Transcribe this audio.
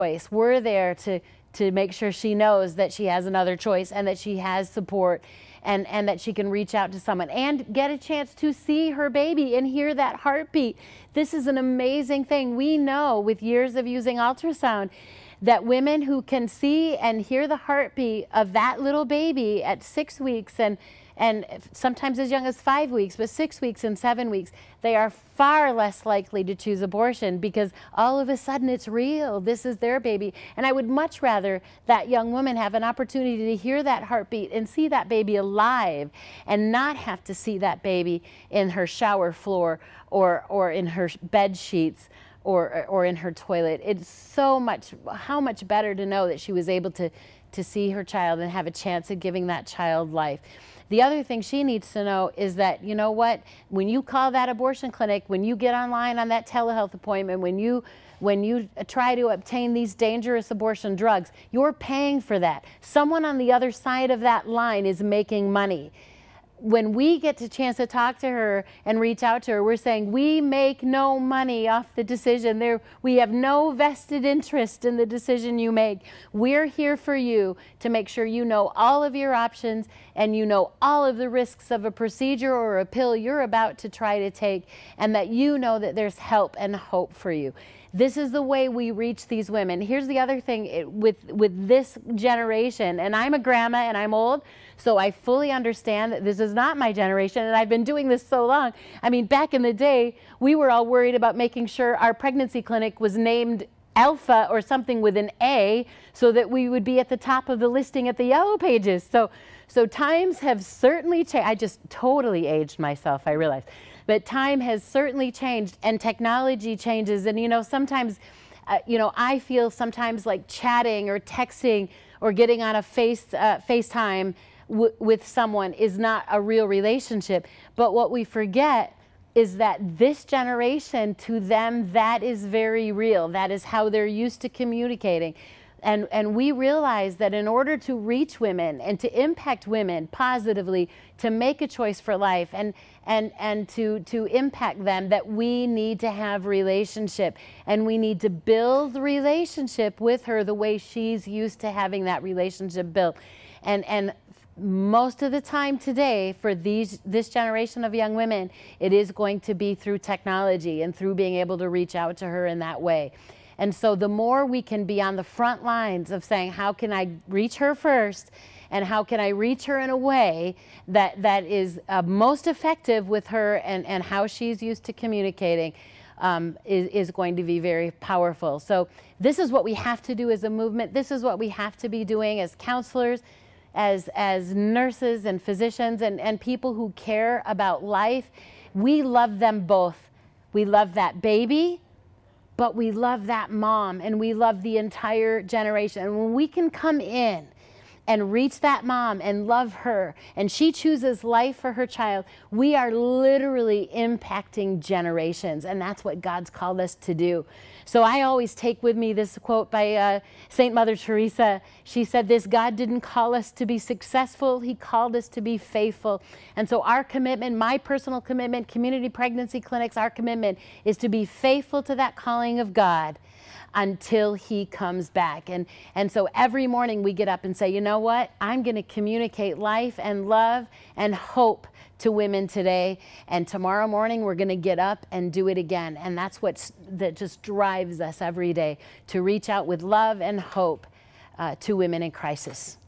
choice. We're there to make sure she knows that she has another choice and that she has support, and that she can reach out to someone and get a chance to see her baby and hear that heartbeat. This is an amazing thing. We know with years of using ultrasound that women who can see and hear the heartbeat of that little baby at 6 weeks and sometimes as young as 5 weeks, but 6 weeks and 7 weeks, they are far less likely to choose abortion because all of a sudden it's real. This is their baby. And I would much rather that young woman have an opportunity to hear that heartbeat and see that baby alive and not have to see that baby in her shower floor or in her bed sheets or in her toilet. It's so much, how much better to know that she was able to see her child and have a chance of giving that child life. The other thing she needs to know is that, you know what, when you call that abortion clinic, when you get online on that telehealth appointment, when you try to obtain these dangerous abortion drugs, you're paying for that. Someone on the other side of that line is making money. When we get the chance to talk to her and reach out to her, we're saying we make no money off the decision. We have no vested interest in the decision you make. We're here for you to make sure you know all of your options and you know all of the risks of a procedure or a pill you're about to try to take, and that you know that there's help and hope for you. This is the way we reach these women. Here's the other thing with this generation, and I'm a grandma and I'm old, so I fully understand that this is not my generation, and I've been doing this so long. I mean, back in the day, we were all worried about making sure our pregnancy clinic was named Alpha or something with an A so that we would be at the top of the listing at the Yellow Pages. So times have certainly changed. I just totally aged myself, I realize. But time has certainly changed and technology changes. And, you know, sometimes, I feel sometimes like chatting or texting or getting on a FaceTime with someone is not a real relationship. But what we forget is that this generation, to them, that is very real. That is how they're used to communicating. And we realize that in order to reach women and to impact women positively, to make a choice for life and to impact them, that we need to have relationship, and we need to build relationship with her the way she's used to having that relationship built. And most of the time today, for this generation of young women, it is going to be through technology and through being able to reach out to her in that way. And so the more we can be on the front lines of saying, how can I reach her first, and how can I reach her in a way that is most effective with her and how she's used to communicating, is going to be very powerful. So this is what we have to do as a movement. This is what we have to be doing as counselors, as nurses and physicians and people who care about life. We love them both. We love that baby, but we love that mom, and we love the entire generation. And when we can come in and reach that mom and love her, and she chooses life for her child, we are literally impacting generations, and that's what God's called us to do. So I always take with me this quote by Saint Mother Teresa. She said this: God didn't call us to be successful, He called us to be faithful. And so our commitment, my personal commitment, Community Pregnancy Clinics, our commitment is to be faithful to that calling of God until He comes back. And so every morning we get up and say, you know what? I'm going to communicate life and love and hope to women today. And tomorrow morning we're going to get up and do it again. And that's that just drives us every day, to reach out with love and hope to women in crisis.